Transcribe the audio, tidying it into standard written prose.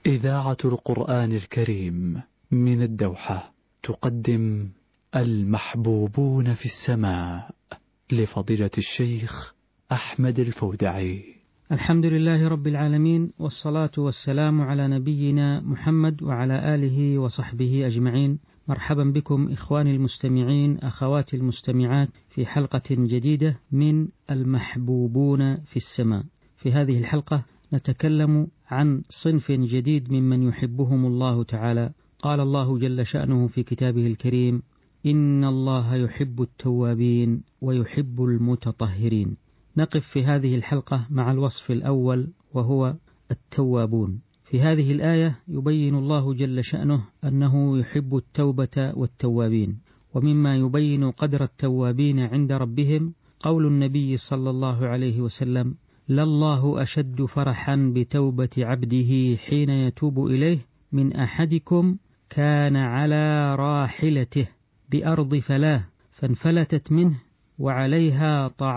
إذاعة القرآن الكريم من الدوحة تقدم المحبوبون في السماء لفضيلة الشيخ أحمد الفودعي. الحمد لله رب العالمين، والصلاة والسلام على نبينا محمد وعلى آله وصحبه أجمعين. مرحبا بكم إخواني المستمعين، أخواتي المستمعات، في حلقة جديدة من المحبوبون في السماء. في هذه الحلقة نتكلم عن صنف جديد ممن يحبهم الله تعالى. قال الله جل شأنه في كتابه الكريم: إن الله يحب التوابين ويحب المتطهرين. نقف في هذه الحلقة مع الوصف الأول، وهو التوابون. في هذه الآية يبين الله جل شأنه أنه يحب التوبة والتوابين، ومما يبين قدر التوابين عند ربهم قول النبي صلى الله عليه وسلم: لله أشد فرحا بتوبة عبده حين يتوب إليه من أحدكم كان على راحلته بأرض فلاه فانفلتت منه وعليها طعام